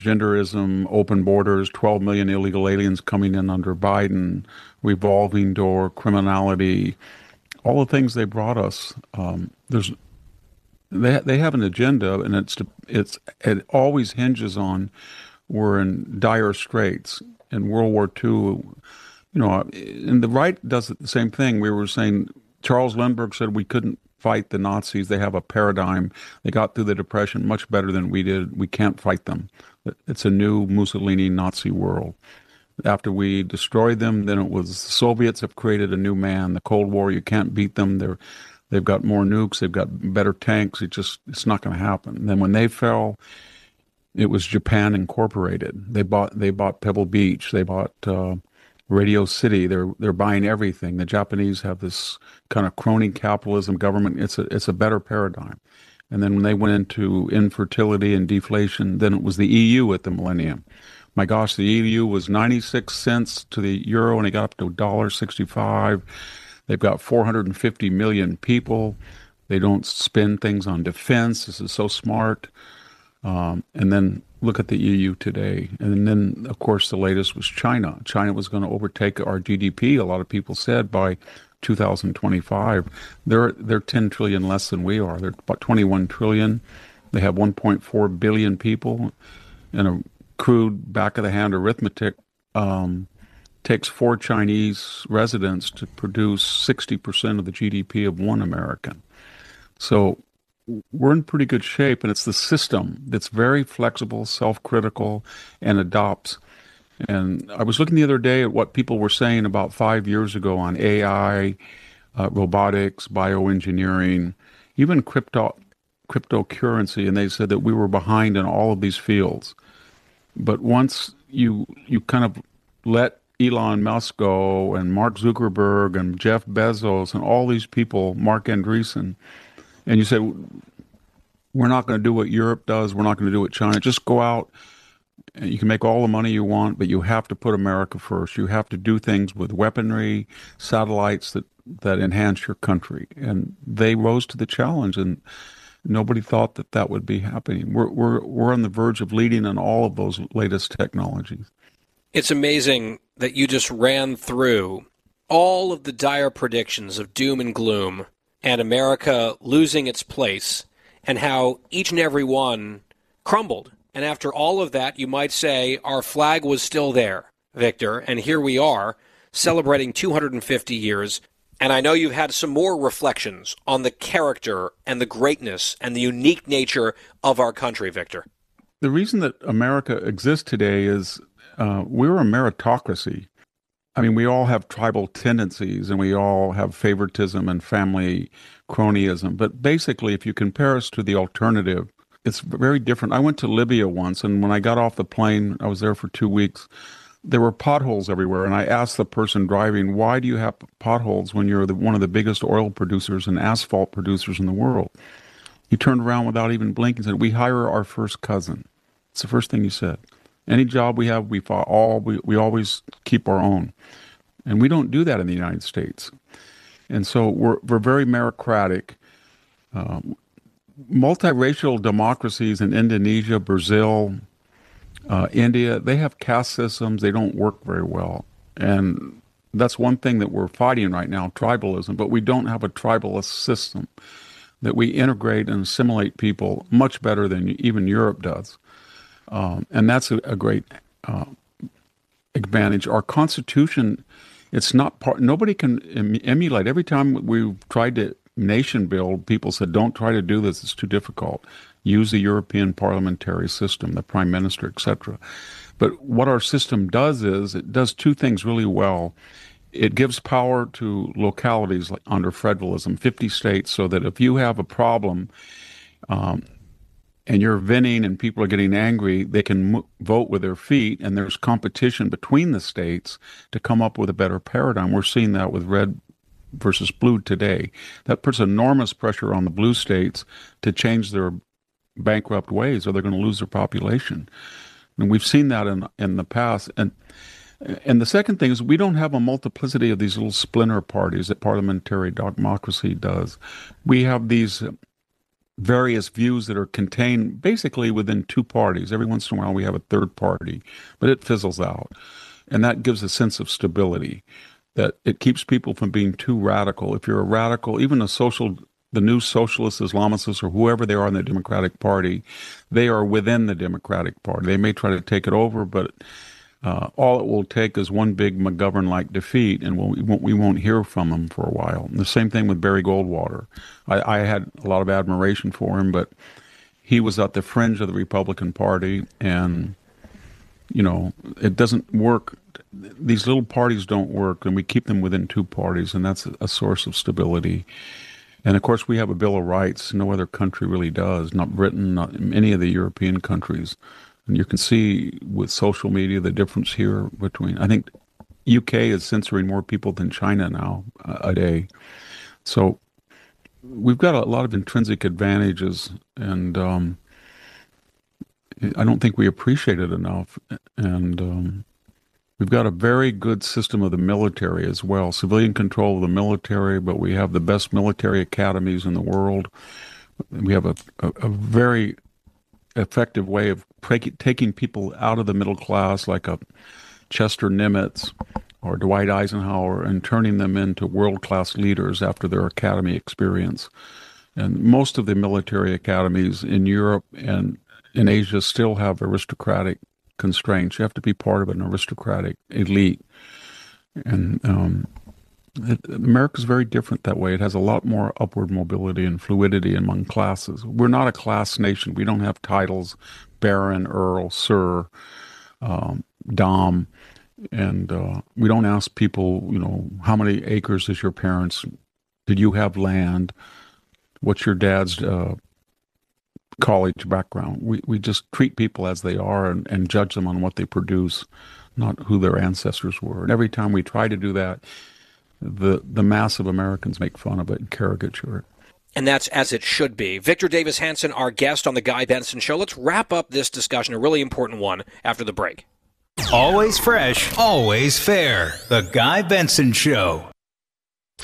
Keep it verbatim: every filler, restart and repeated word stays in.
transgenderism, open borders, twelve million illegal aliens coming in under Biden, revolving door, criminality, all the things they brought us. Um, there's they they have an agenda, and it's it's it always hinges on we're in dire straits. In World War Two, you know, and the right does the same thing. We were saying Charles Lindbergh said we couldn't fight the Nazis. They have a paradigm. They got through the Depression much better than we did. We can't fight them. It's a new Mussolini Nazi world. After we destroyed them, then it was the Soviets have created a new man. The Cold War, you can't beat them. They're they've got more nukes. They've got better tanks. It just it's not going to happen. And then when they fell, it was Japan Incorporated. They bought they bought Pebble Beach. They bought uh, Radio City. They're they're buying everything. The Japanese have this kind of crony capitalism government. It's a it's a better paradigm. And then when they went into infertility and deflation, then it was the E U at the millennium. My gosh, the E U was ninety-six cents to the euro, and it got up to one dollar sixty-five. They've got four hundred fifty million people. They don't spend things on defense. This is so smart. Um, and then look at the E U today. And then, of course, the latest was China. China was going to overtake our G D P, a lot of people said, by two thousand twenty-five. They're they're ten trillion less than we are. They're about twenty-one trillion. They have one point four billion people. And a crude back-of-the-hand arithmetic um, takes four Chinese residents to produce sixty percent of the G D P of one American. So we're in pretty good shape, and it's the system that's very flexible, self-critical, and adopts. And I was looking the other day at what people were saying about five years ago on A I, uh, robotics, bioengineering, even crypto cryptocurrency, and they said that we were behind in all of these fields. But once you you kind of let Elon Musk go, and Mark Zuckerberg, and Jeff Bezos, and all these people, Mark Andreessen, and you say, we're not going to do what Europe does, we're not going to do what China, just go out, and you can make all the money you want, but you have to put America first. You have to do things with weaponry, satellites that, that enhance your country. And they rose to the challenge, and nobody thought that that would be happening. We're, we're, we're on the verge of leading in all of those latest technologies. It's amazing that you just ran through all of the dire predictions of doom and gloom and America losing its place, and how each and every one crumbled. And after all of that, you might say our flag was still there, Victor, and here we are celebrating two hundred fifty years. And I know you've had some more reflections on the character and the greatness and the unique nature of our country, Victor. The reason that America exists today is uh, we're a meritocracy. I mean, we all have tribal tendencies, and we all have favoritism and family cronyism. But basically, if you compare us to the alternative, it's very different. I went to Libya once, and when I got off the plane, I was there for two weeks. There were potholes everywhere, and I asked the person driving, why do you have potholes when you're the, one of the biggest oil producers and asphalt producers in the world? He turned around without even blinking and said, we hire our first cousin. It's the first thing he said. Any job we have, we all we, we always keep our own. And we don't do that in the United States. And so we're, we're very meritocratic. Um, multiracial democracies in Indonesia, Brazil, uh, India, they have caste systems. They don't work very well. And that's one thing that we're fighting right now, tribalism. But we don't have a tribalist system that we integrate and assimilate people much better than even Europe does. Um, and that's a, a great uh, advantage. Our Constitution, it's not part, nobody can em- emulate. Every time we've tried to nation build, people said, don't try to do this, it's too difficult. Use the European parliamentary system, the prime minister, et cetera. But what our system does is, it does two things really well. It gives power to localities like under federalism, fifty states, so that if you have a problem, um, and you're venting and people are getting angry, they can mo- vote with their feet, and there's competition between the states to come up with a better paradigm. We're seeing that with red versus blue today. That puts enormous pressure on the blue states to change their bankrupt ways, or they're going to lose their population. And we've seen that in in the past. And and the second thing is we don't have a multiplicity of these little splinter parties that parliamentary democracy does. We have these various views that are contained basically within two parties. Every once in a while we have a third party, but it fizzles out. And that gives a sense of stability, that it keeps people from being too radical. If you're a radical, even a social, the new socialists, Islamists, or whoever they are in the Democratic Party, they are within the Democratic Party. They may try to take it over, but uh, all it will take is one big McGovern-like defeat, and we'll, we, won't, we won't hear from him for a while. And the same thing with Barry Goldwater. I, I had a lot of admiration for him, but he was at the fringe of the Republican Party, and, you know, it doesn't work. These little parties don't work, and we keep them within two parties, and that's a source of stability. And, of course, we have a Bill of Rights. No other country really does, not Britain, not any of the European countries. And you can see with social media the difference here between, I think U K is censoring more people than China now uh, a day. So we've got a lot of intrinsic advantages, and um, I don't think we appreciate it enough. And um, we've got a very good system of the military as well, civilian control of the military, but we have the best military academies in the world. We have a, a, a very effective way of taking people out of the middle class, like a Chester Nimitz or Dwight Eisenhower, and turning them into world-class leaders after their academy experience. And most of the military academies in Europe and in Asia still have aristocratic constraints. You have to be part of an aristocratic elite. And um, it, America's very different that way. It has a lot more upward mobility and fluidity among classes. We're not a class nation. We don't have titles, Baron, Earl, Sir, um, Dom. And uh, we don't ask people, you know, how many acres is your parents? Did you have land? What's your dad's uh, college background? We we just treat people as they are and, and judge them on what they produce, not who their ancestors were. And every time we try to do that, the the mass of Americans make fun of it and caricature it. And that's as it should be. Victor Davis Hanson, our guest on The Guy Benson Show. Let's wrap up this discussion, a really important one, after the break. Always fresh, always fair. The Guy Benson Show.